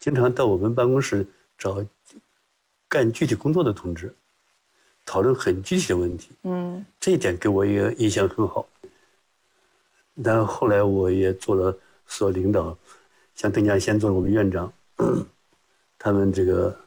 经常到我们办公室找干具体工作的同志，讨论很具体的问题。这一点给我也印象很好。但后来我也做了所领导，像邓稼先做了我们院长，他们这个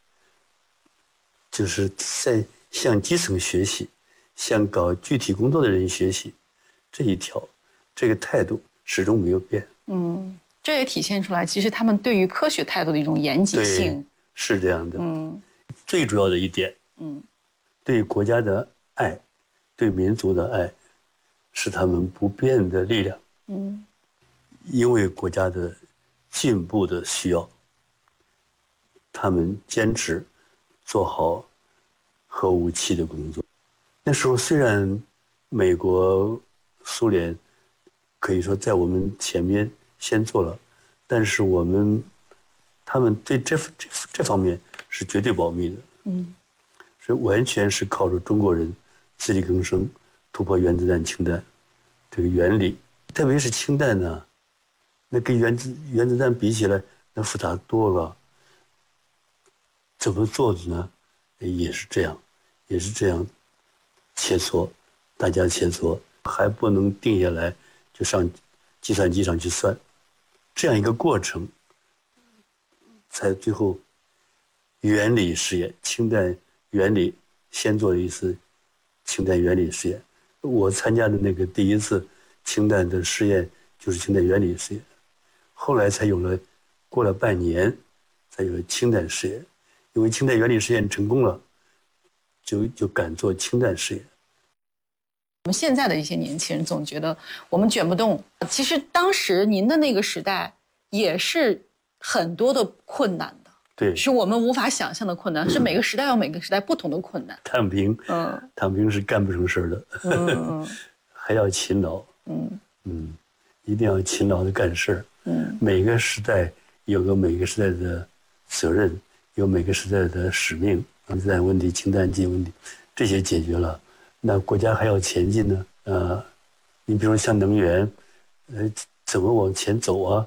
就是在向基层学习，向搞具体工作的人学习，这一条，这个态度始终没有变。 这也体现出来，其实他们对于科学态度的一种严谨性。 对，是这样的。最主要的一点，对国家的爱，对民族的爱，是他们不变的力量。因为国家的进步的需要，他们坚持做好核武器的工作。那时候虽然美国、苏联可以说在我们前面先做了，但是他们对这方面是绝对保密的。是完全是靠着中国人自力更生，突破原子弹、氢弹这个原理。特别是氢弹呢，那跟原子弹比起来，那复杂多了。怎么做的呢？也是这样切磋，大家切磋，还不能定下来就上计算机上去算，这样一个过程，才最后原理实验，氢弹原理先做了一次氢弹原理实验。我参加的那个第一次氢弹的试验就是氢弹原理试验，后来才有了，过了半年才有了氢弹试验。因为氢弹原理试验成功了，就敢做氢弹试验。 我们现在的一些年轻人总觉得我们卷不动，其实当时您的那个时代也是很多的困难的， 对， 是我们无法想象的困难，是每个时代有每个时代不同的困难。 躺平是干不成事的，还要勤劳，一定要勤劳的干事。每个时代有个每个时代的责任，有每个时代的使命。原子弹问题、氢弹机问题，这些解决了，那国家还要前进呢。你比如说像能源，怎么往前走啊？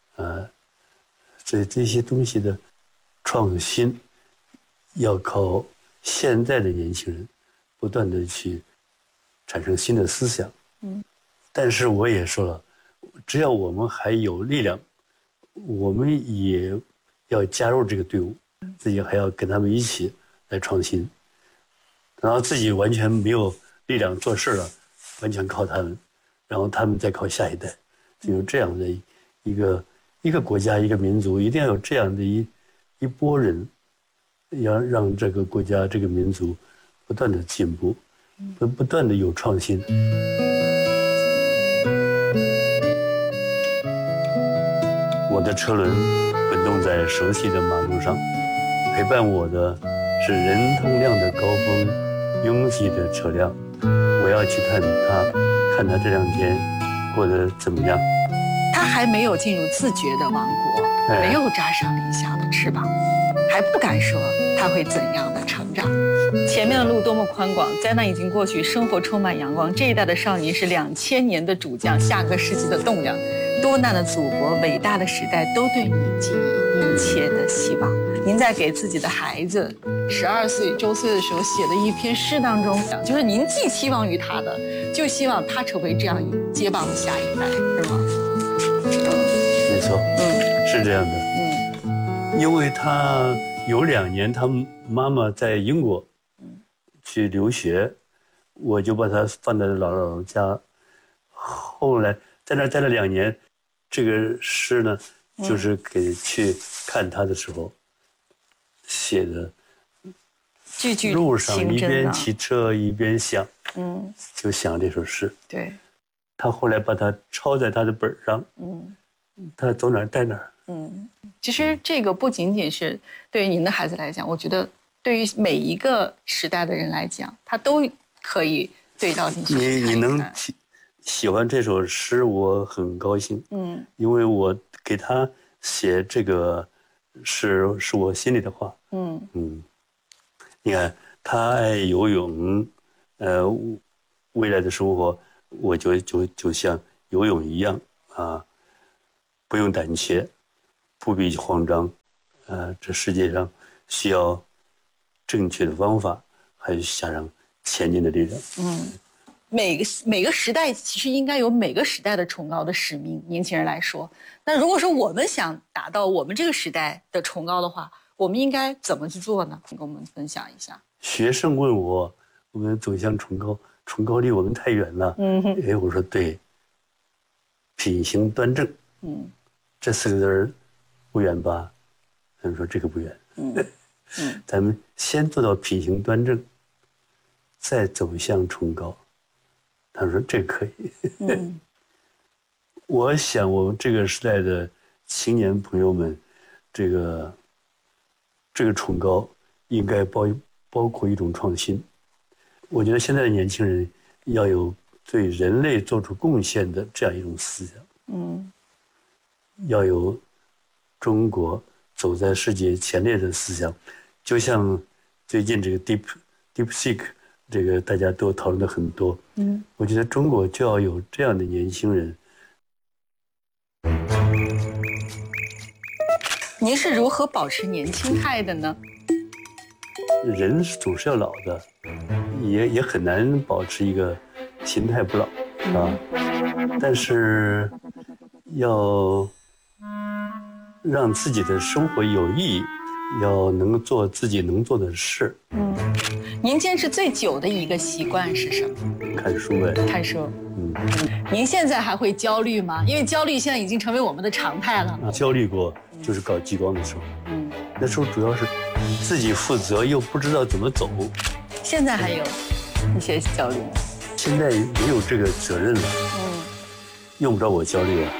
这些东西的创新，要靠现在的年轻人不断的去产生新的思想。但是我也说了，只要我们还有力量，我们也要加入这个队伍，自己还要跟他们一起来创新。然后自己完全没有力量做事了，完全靠他们，然后他们再靠下一代，就有这样的一个国家、一个民族，一定要有这样的一拨人，要让这个国家、这个民族不断的进步，不断的有创新。我的车轮滚动在熟悉的马路上，陪伴我的是人通量的高峰，拥挤的车辆。我要去看他这2天过得怎么样。 他还没有进入自觉的王国，没有扎上理想的翅膀，还不敢说他会怎样的成长。前面的路多么宽广，灾难已经过去，生活充满阳光。这一代的少年是2000年的主将，下个世纪的栋梁。多难的祖国，伟大的时代，都对你寄予一切的希望。您在给自己的孩子12岁周岁的时候写的一篇诗当中，就是您寄期望于他的，就希望他成为这样接棒的下一代，是吗？ 没错，是这样的。因为他有2年，他妈妈在英国去留学，我就把他放在姥姥家。后来在那儿待了2年，这个诗呢，就是给去看他的时候写的。 句句路上一边骑车一边想，就想这首诗。 对， 他后来把它抄在他的本上，他走哪儿带哪儿。 其实这个不仅仅是对于您的孩子来讲，我觉得对于每一个时代的人来讲，他都可以对到进去。 你能喜欢这首诗，我很高兴。因为我给他写这个是我心里的话。你看他爱游泳，未来的生活，我就像游泳一样啊，不用胆怯，不必慌张， 这世界上需要正确的方法，还有想让前进的力量。 每个时代其实应该有每个时代的崇高的使命。年轻人来说，那如果说我们想达到我们这个时代的崇高的话，我们应该怎么去做呢？请跟我们分享一下。 学生问我们走向崇高离我们太远了。我说对，品行端正。这4个字不远吧？他们说这个不远。咱们先做到品行端正，再走向崇高。他说这可以。我想我们这个时代的青年朋友们，这个崇高应该包括一种创新。我觉得现在的年轻人要有对人类做出贡献的这样一种思想。要有中国走在世界前列的思想，就像最近这个 DeepSeek。这个大家都讨论的很多。我觉得中国就要有这样的年轻人。 您是如何保持年轻态的呢？ 人总是要老的，也很难保持一个心态不老啊。但是要让自己的生活有意义，要能做自己能做的事。 您坚持最久的一个习惯是什么？ 看书呗。 看书。您现在还会焦虑吗？因为焦虑现在已经成为我们的常态了。 焦虑过，就是搞激光的时候。那时候主要是自己负责又不知道怎么走。 现在还有一些焦虑吗？ 现在没有这个责任了。用不着我焦虑了。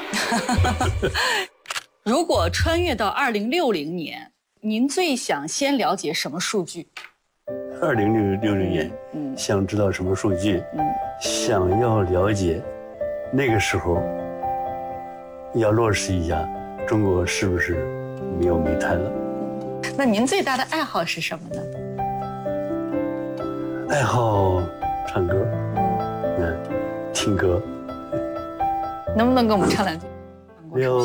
如果穿越到2060年，您最想先了解什么数据 ？2060年，想知道什么数据？想要了解那个时候要落实一下中国是不是没有煤炭了。 那您最大的爱好是什么呢？ 爱好唱歌，听歌。 能不能给我们唱两句？